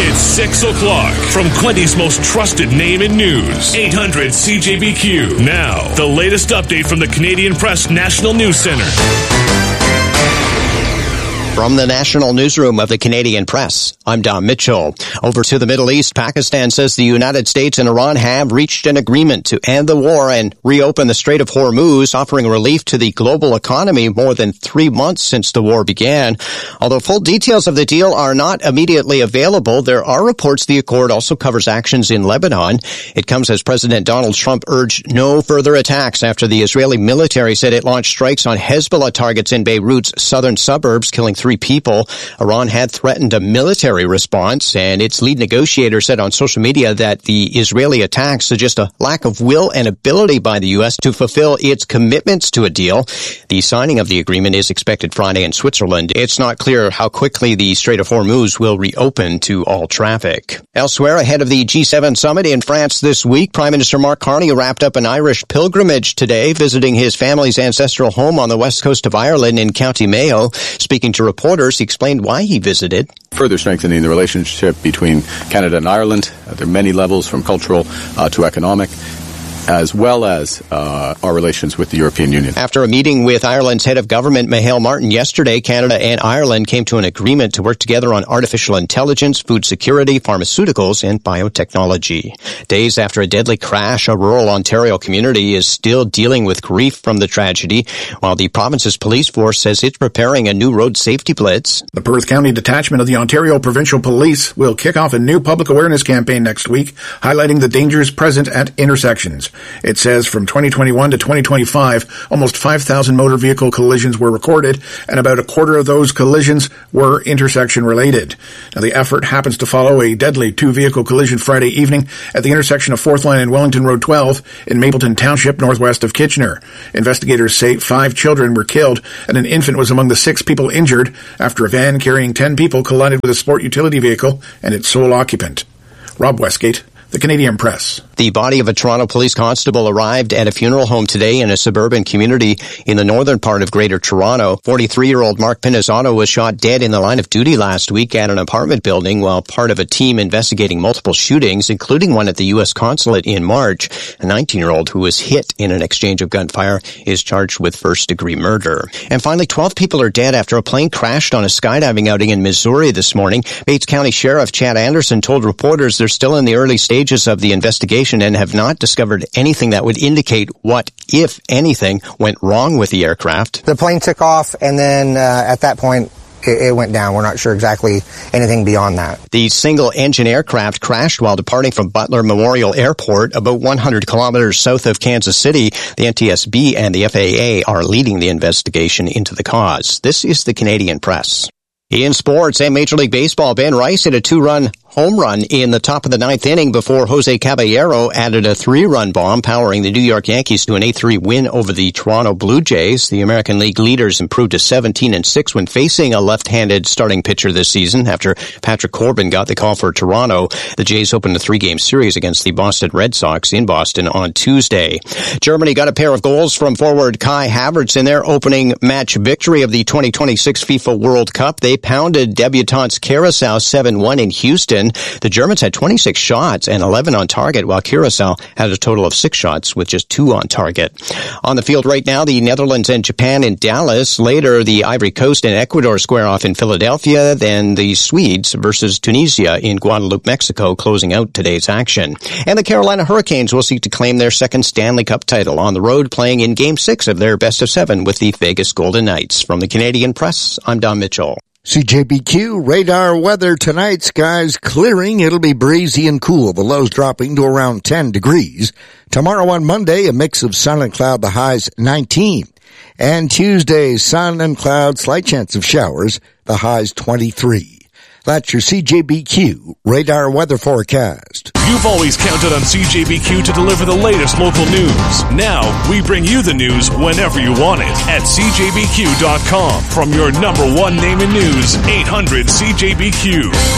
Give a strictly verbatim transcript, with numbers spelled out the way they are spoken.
It's six o'clock from Quinty's most trusted name in news. eight hundred C J B Q. Now, the latest update from the Canadian Press National News Center. From the National Newsroom of the Canadian Press, I'm Don Mitchell. Over to the Middle East, Pakistan says the United States and Iran have reached an agreement to end the war and reopen the Strait of Hormuz, offering relief to the global economy more than three months since the war began. Although full details of the deal are not immediately available, there are reports the accord also covers actions in Lebanon. It comes as President Donald Trump urged no further attacks after the Israeli military said it launched strikes on Hezbollah targets in Beirut's southern suburbs, killing three people. Iran had threatened a military response, and its lead negotiator said on social media that the Israeli attacks suggest a lack of will and ability by the U S to fulfill its commitments to a deal. The signing of the agreement is expected Friday in Switzerland. It's not clear how quickly the Strait of Hormuz will reopen to all traffic. Elsewhere, ahead of the G seven summit in France this week, Prime Minister Mark Carney wrapped up an Irish pilgrimage today, visiting his family's ancestral home on the west coast of Ireland in County Mayo. Speaking to reporters, he explained why he visited. Further strengthening the relationship between Canada and Ireland. Uh, there are many levels, from cultural uh, to economic, as well as uh, our relations with the European Union. After a meeting with Ireland's head of government, Micheál Martin, yesterday, Canada and Ireland came to an agreement to work together on artificial intelligence, food security, pharmaceuticals, and biotechnology. Days after a deadly crash, a rural Ontario community is still dealing with grief from the tragedy, while the province's police force says it's preparing a new road safety blitz. The Perth County detachment of the Ontario Provincial Police will kick off a new public awareness campaign next week, highlighting the dangers present at intersections. It says from twenty twenty-one to twenty twenty-five, almost five thousand motor vehicle collisions were recorded, and about a quarter of those collisions were intersection-related. Now, the effort happens to follow a deadly two-vehicle collision Friday evening at the intersection of fourth Line and Wellington Road twelve in Mapleton Township, northwest of Kitchener. Investigators say five children were killed, and an infant was among the six people injured after a van carrying ten people collided with a sport utility vehicle and its sole occupant. Rob Westgate, The Canadian Press. The body of a Toronto police constable arrived at a funeral home today in a suburban community in the northern part of Greater Toronto. forty-three-year-old Mark Pinizzotto was shot dead in the line of duty last week at an apartment building while part of a team investigating multiple shootings, including one at the U S consulate in March. A nineteen-year-old who was hit in an exchange of gunfire is charged with first-degree murder. And finally, twelve people are dead after a plane crashed on a skydiving outing in Missouri this morning. Bates County Sheriff Chad Anderson told reporters they're still in the early stages of the investigation and have not discovered anything that would indicate what, if anything, went wrong with the aircraft. The plane took off, and then uh, at that point, it, it went down. We're not sure exactly anything beyond that. The single-engine aircraft crashed while departing from Butler Memorial Airport, about one hundred kilometers south of Kansas City. The N T S B and the F A A are leading the investigation into the cause. This is the Canadian Press. In sports and Major League Baseball, Ben Rice hit a two-run home run in the top of the ninth inning before Jose Caballero added a three-run bomb, powering the New York Yankees to an eight three win over the Toronto Blue Jays. The American League leaders improved to seventeen and six when facing a left-handed starting pitcher this season after Patrick Corbin got the call for Toronto. The Jays opened a three-game series against the Boston Red Sox in Boston on Tuesday. Germany got a pair of goals from forward Kai Havertz in their opening match victory of the twenty twenty-six FIFA World Cup. They pounded debutantes Curaçao seven one in Houston. The Germans had twenty-six shots and eleven on target, while Curaçao had a total of six shots with just two on target. On the field right now, the Netherlands and Japan in Dallas. Later, the Ivory Coast and Ecuador square off in Philadelphia. Then the Swedes versus Tunisia in Guadeloupe, Mexico, closing out today's action. And the Carolina Hurricanes will seek to claim their second Stanley Cup title on the road, playing in Game six of their best of seven with the Vegas Golden Knights. From the Canadian Press, I'm Don Mitchell. C J B Q radar weather tonight. Skies clearing. It'll be breezy and cool. The lows dropping to around ten degrees. Tomorrow on Monday, a mix of sun and cloud. The highs nineteen. And Tuesday, sun and cloud. Slight chance of showers. The highs twenty-three. That's your C J B Q radar weather forecast. You've always counted on C J B Q to deliver the latest local news. Now, we bring you the news whenever you want it at C J B Q dot com. From your number one name in news, eight hundred C J B Q.